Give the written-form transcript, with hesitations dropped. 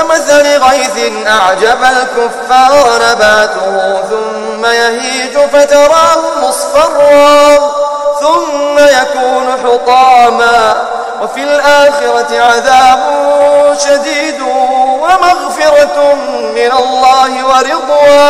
كمثل غيث أعجب الكفار نباته ثم يهيج فتراه مصفرا ثم يكون حطاما وفي الآخرة عذاب شديد ومغفرة من الله ورضوان.